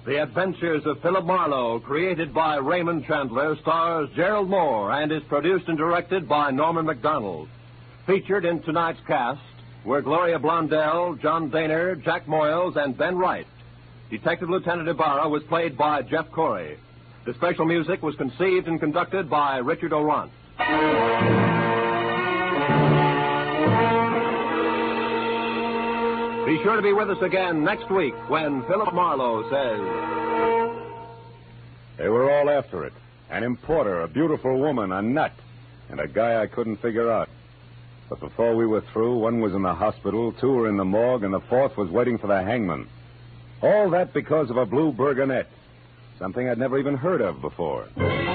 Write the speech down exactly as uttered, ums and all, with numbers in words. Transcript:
The Adventures of Philip Marlowe, created by Raymond Chandler, stars Gerald Moore and is produced and directed by Norman Macdonald. Featured in tonight's cast were Gloria Blondell, John Daner, Jack Moyles, and Ben Wright. Detective Lieutenant Ibarra was played by Jeff Corey. The special music was conceived and conducted by Richard Orant. Be sure to be with us again next week when Philip Marlowe says... They were all after it. An importer, a beautiful woman, a nut, and a guy I couldn't figure out. But before we were through, one was in the hospital, two were in the morgue, and the fourth was waiting for the hangman. All that because of a blue burgonette, something I'd never even heard of before.